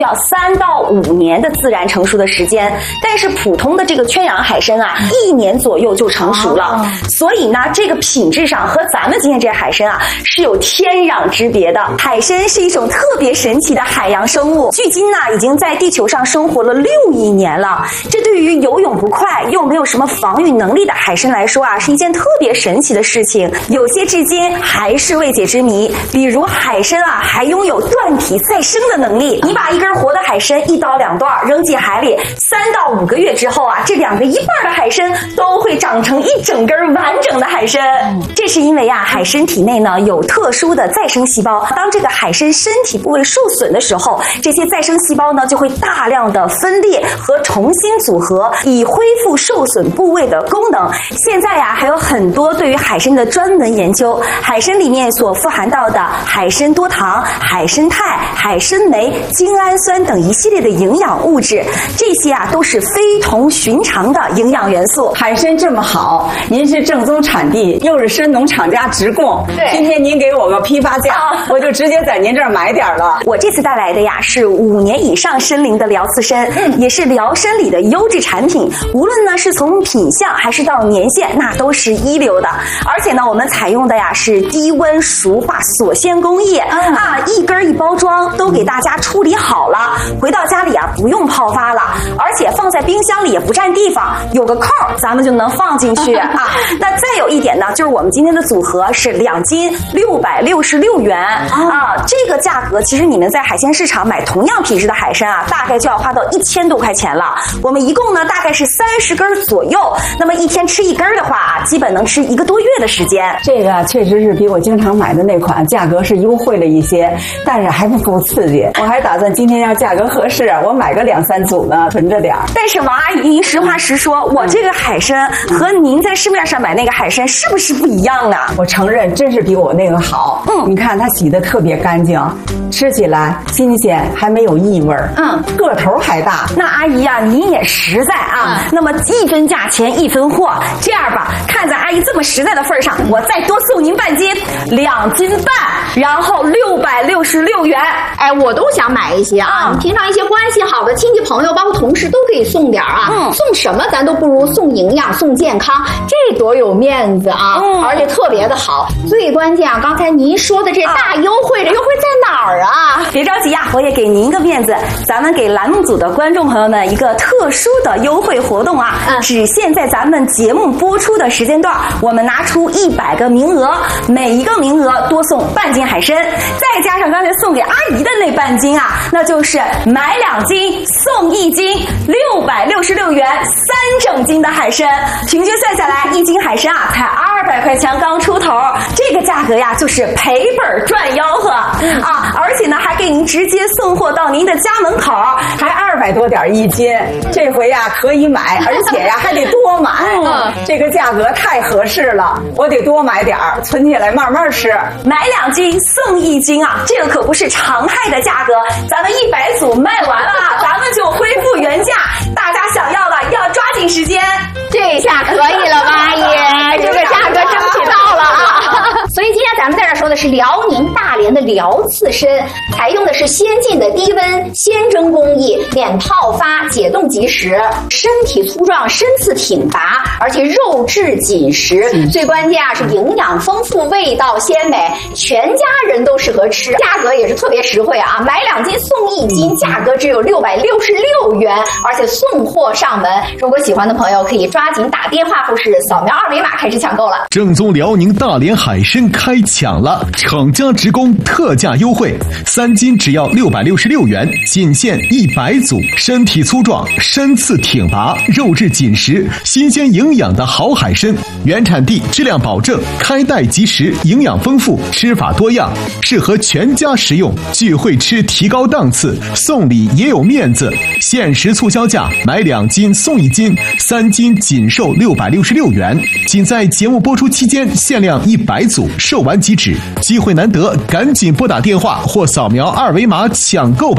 要3到5年的自然成熟的时间，但是普通的这个圈养海参啊，1年左右就成熟了。所以呢，这个品质上和咱们今天这海参啊是有天壤之别的。海参是一种特别神奇的海洋生物，距今呢已经在地球上生活了6亿年了。这对于游泳不快又没有什么防御能力的海参来说啊，是一件特别神奇的事情，有些至今还是未解之谜。比如海参啊，还拥有断体再生的能力。你把一根活的海参1刀2段扔进海里，3到5个月之后啊，这2个1半的海参都会长成一整根完整的海参。这是因为啊，海参体内呢有特殊的再生细胞，当这个海参身体部位受损的时候，这些再生细胞呢就会大量的分裂和重新组合，以恢复受损部位的功能。现在呀，还有很多对于海参的专门研究，海参里面所富含到的海参多糖、海参肽、海参酶、精氨酸等一系列的营养物质，这些啊都是非同寻常的营养元素。 海参这么好，您是正宗产地，又是参农厂家直供， 对， 今天您给我个批发价，我就直接在您这儿买点了。 我这次带来的呀是5年以上参龄的辽刺参，也是辽参里的优质产品，无论呢是从品相还是到年限，那都是一流的。而且呢，我们采用的呀是低温熟化锁鲜工艺啊，一根一包装都给大家处理好了，回到家里啊不用泡发了，而且放在冰箱里也不占地方，有个扣咱们就能放进去啊。那再有一点呢，就是我们今天的组合是2斤666元啊，这个价格其实你们在海鲜市场买同样品质的海参啊，大概就要花到1000多块钱了。我们一共呢大概是30根左右，那么一天吃1根的话啊，基本能吃1个多月的时间。 这个确实是比我经常买的那款价格是优惠了一些，但是还不够刺激。我还打算今天要价格合适，我买个2、3组呢，囤着点。 但是王阿姨，您实话实说，我这个海参和您在市面上买那个海参是不是不一样呢？ 我承认，真是比我那个好。你看它洗得特别干净，吃起来新鲜，还没有异味。个头还大。 那阿姨啊，您也实在啊。那么1分价钱1分货，这样吧，看在阿姨这么实在的份上，我再多送您半斤，2斤半，然后666元。 哎，我都想买一些啊。平常一些关系好的亲戚朋友，包括同事都可以送点啊。送什么咱都不如送营养、送健康，这多有面子啊！而且特别的好。最关键啊，刚才您说的这大优惠，这优惠在哪儿啊？ 别着急呀，我也给您一个面子，咱们给栏目组的观众朋友们一个特殊的优惠活动啊！只限在咱们节目播出的时间段，我们拿出100个名额，每一个名额多送半斤海参，再加上刚才送给阿姨的那半斤啊，那就是买2斤送1斤，666元3整斤的海参，平均算下来1斤海参啊才200块钱刚出头，这个价格呀就是赔本赚吆喝啊！而且呢还给您直接送货到您的家门口， 还200多点1斤，这回呀可以买，而且呀还得多买。这个价格太合适了，我得多买点儿，存起来慢慢吃。 买2斤送1斤啊，这个可不是常态的价格，咱们100组卖完了，咱们就恢复原价，大家想要的要抓紧时间。 这下可以了吧，阿姨？这个价格争取到了啊！所以今天咱们在这说的是辽宁大连的辽刺参，采用的是先进的低温鲜蒸工艺，免泡发，解冻即食，身体粗壮，身次挺拔，而且肉质紧实，最关键啊是营养丰富，味道鲜美，全家人都适合吃，价格也是特别实惠啊！买2斤送1斤，价格只有666元，而且送货上门。如果喜欢的朋友可以抓紧打电话或是扫描2维码开始抢购了。 正宗辽宁大连海参开抢了，厂家直供特价优惠，3斤只要666元，仅限100组，身体粗壮，身次挺拔，肉质紧实，新鲜营养的好海参，原产地，质量保证，开袋即食，营养丰富，吃法多样，适合全家食用，聚会吃提高档次，送礼也有面子。限时促销价，买2斤送1斤，3斤仅售666元，仅在节目播出期间限量100组，售完即止，机会难得，赶紧拨打电话或扫描2维码抢购吧。